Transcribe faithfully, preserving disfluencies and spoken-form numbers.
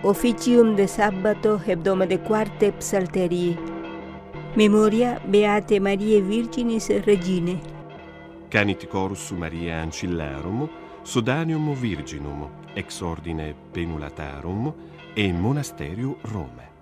Officium de Sabbato hebdomade quarte psalterii. Memoria Beate Mariae Virginis Regine. Canit chorus Mariae Ancillarum, Sodanium Virginum, ex ordine Penulatarum, e Monasterio Rome.